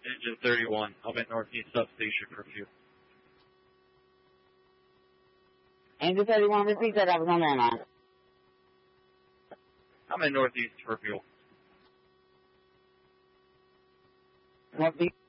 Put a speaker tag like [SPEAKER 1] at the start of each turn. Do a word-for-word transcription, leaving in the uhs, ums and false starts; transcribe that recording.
[SPEAKER 1] Engine thirty-one. I'm at Northeast Substation for fuel.
[SPEAKER 2] Engine thirty-one, repeat that. I was on there now.
[SPEAKER 1] I'm at Northeast for fuel.
[SPEAKER 2] Northeast.